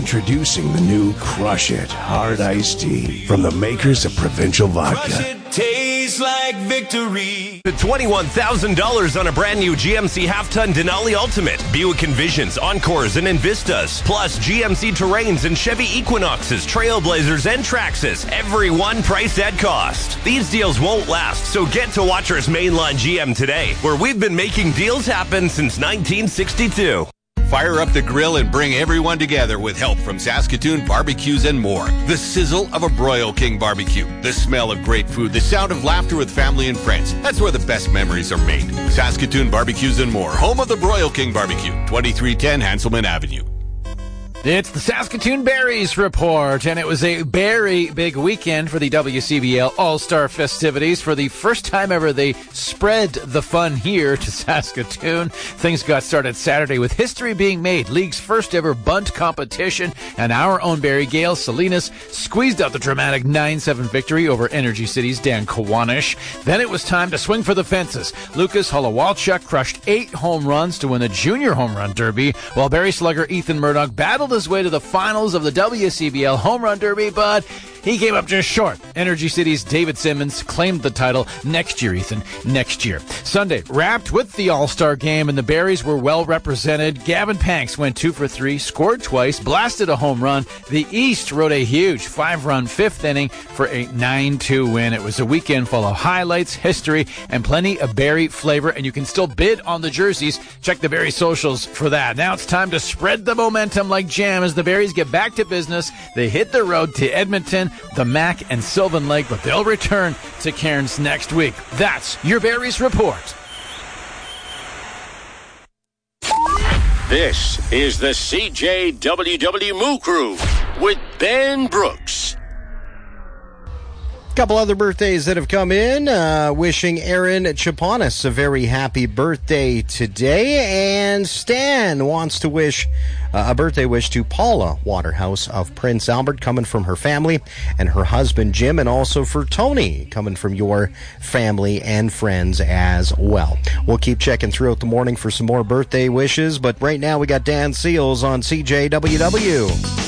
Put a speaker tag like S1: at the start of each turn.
S1: Introducing the new Crush It Hard Iced Tea from the makers of Provincial Vodka.
S2: Crush it, tastes like victory.
S3: The $21,000 on a brand new GMC half-ton Denali Ultimate, Buick Envisions, Encores, and Envistas, plus GMC Terrains and Chevy Equinoxes, Trailblazers, and Traxxas, every one priced at cost. These deals won't last, so get to Watcher's Mainline GM today, where we've been making deals happen since 1962.
S4: Fire up the grill and bring everyone together with help from Saskatoon Barbecues and more. The sizzle of a Broil King barbecue, the smell of great food, the sound of laughter with family and friends. That's where the best memories are made. Saskatoon Barbecues and more, home of the Broil King Barbecue, 2310 Hanselman Avenue.
S5: It's the Saskatoon Berries Report, and it was a very big weekend for the WCBL All-Star festivities. For the first time ever, they spread the fun here to Saskatoon. Things got started Saturday with history being made, league's first ever bunt competition, and our own Barry Gale Salinas squeezed out the dramatic 9-7 victory over Energy City's Dan Kawanish. Then it was time to swing for the fences. Lucas Holowalchuk crushed 8 home runs to win the Junior Home Run Derby, while Barry slugger Ethan Murdoch battled his way to the finals of the WCBL Home Run Derby, but he came up just short. Energy City's David Simmons claimed the title. Next year, Ethan, next year. Sunday wrapped with the All-Star game, and the Berries were well represented. Gavin Panks went 2 for 3, scored twice, blasted a home run. The East rode a huge 5-run 5th inning for a 9-2 win. It was a weekend full of highlights, history, and plenty of Berry flavor, and you can still bid on the jerseys. Check the Berry socials for that. Now it's time to spread the momentum like jam as the Berries get back to business. They hit the road to Edmonton, the Mac, and Sylvan Lake, but they'll return to Cairns next week. That's your Berries Report.
S6: This is the CJWW Moo Crew with Ben Brooks.
S7: Couple other birthdays that have come in. Wishing Aaron Chaponis a very happy birthday today. And Stan wants to wish a birthday wish to Paula Waterhouse of Prince Albert, coming from her family and her husband Jim, and also for Tony, coming from your family and friends as well. We'll keep checking throughout the morning for some more birthday wishes, but right now we got Dan Seals on CJWW.